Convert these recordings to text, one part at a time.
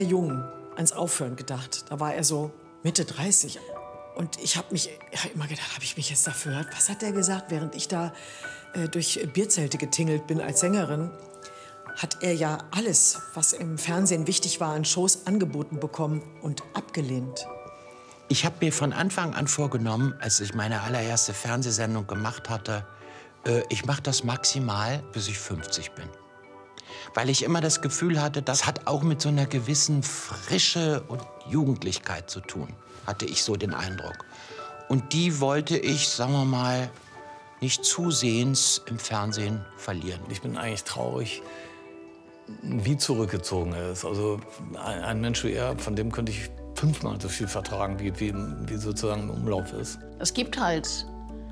jung ans Aufhören gedacht. Da war er so Mitte 30. Und ich habe immer gedacht, habe ich mich jetzt da verhört? Was hat der gesagt, während ich da durch Bierzelte getingelt bin als Sängerin? Hat er ja alles, was im Fernsehen wichtig war, an Shows angeboten bekommen und abgelehnt. Ich habe mir von Anfang an vorgenommen, als ich meine allererste Fernsehsendung gemacht hatte, ich mache das maximal, bis ich 50 bin. Weil ich immer das Gefühl hatte, das hat auch mit so einer gewissen Frische und Jugendlichkeit zu tun, hatte ich so den Eindruck. Und die wollte ich, sagen wir mal, nicht zusehends im Fernsehen verlieren. Ich bin eigentlich traurig, wie zurückgezogen er ist. Also ein Mensch wie er, von dem könnte ich 5-mal so viel vertragen, wie sozusagen im Umlauf ist. Es gibt halt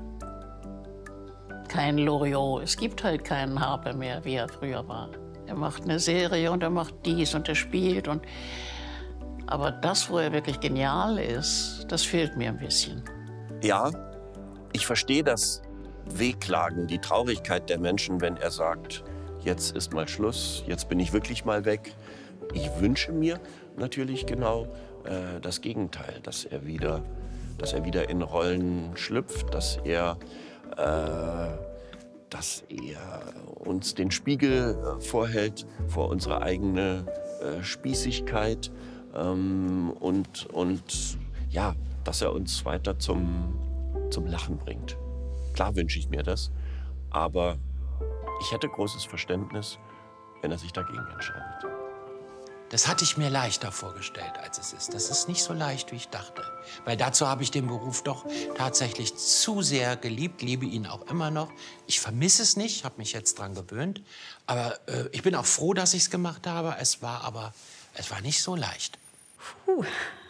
keinen Loriot, es gibt halt keinen Harpe mehr, wie er früher war. Er macht eine Serie und er macht dies und er spielt. Aber das, wo er wirklich genial ist, das fehlt mir ein bisschen. Ja, ich verstehe das Wehklagen, die Traurigkeit der Menschen, wenn er sagt, jetzt ist mal Schluss, jetzt bin ich wirklich mal weg. Ich wünsche mir natürlich genau das Gegenteil, dass er wieder in Rollen schlüpft, dass er uns den Spiegel vorhält vor unsere eigene Spießigkeit und ja, dass er uns weiter zum Lachen bringt. Klar wünsche ich mir das, aber ich hätte großes Verständnis, wenn er sich dagegen entscheidet. Das hatte ich mir leichter vorgestellt, als es ist. Das ist nicht so leicht, wie ich dachte. Weil dazu habe ich den Beruf doch tatsächlich zu sehr geliebt, liebe ihn auch immer noch. Ich vermisse es nicht, habe mich jetzt dran gewöhnt. Aber ich bin auch froh, dass ich es gemacht habe. Es war nicht so leicht. Puh.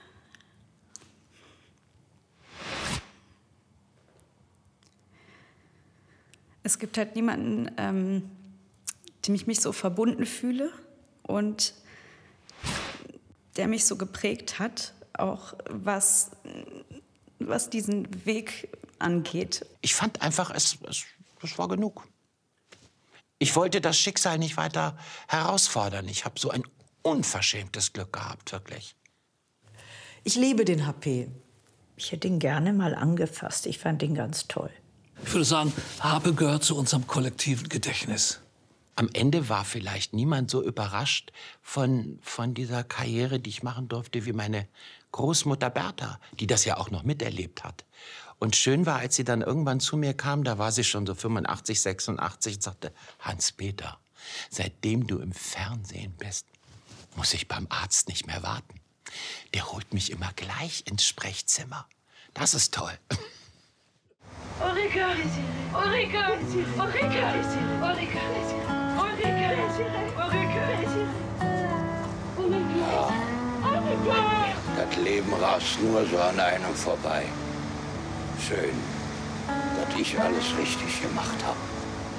Es gibt halt niemanden, dem ich mich so verbunden fühle und der mich so geprägt hat, auch was diesen Weg angeht. Ich fand einfach, das war genug. Ich wollte das Schicksal nicht weiter herausfordern. Ich habe so ein unverschämtes Glück gehabt, wirklich. Ich liebe den HP. Ich hätte ihn gerne mal angefasst. Ich fand ihn ganz toll. Ich würde sagen, Harpe gehört zu unserem kollektiven Gedächtnis. Am Ende war vielleicht niemand so überrascht von dieser Karriere, die ich machen durfte, wie meine Großmutter Bertha, die das ja auch noch miterlebt hat. Und schön war, als sie dann irgendwann zu mir kam, da war sie schon so 85, 86 und sagte, Hans-Peter, seitdem du im Fernsehen bist, muss ich beim Arzt nicht mehr warten. Der holt mich immer gleich ins Sprechzimmer. Das ist toll. Ulrike! Ulrike! Ulrike! Ulrike! Ja, das Leben rast nur so an einem vorbei. Schön, dass ich alles richtig gemacht habe.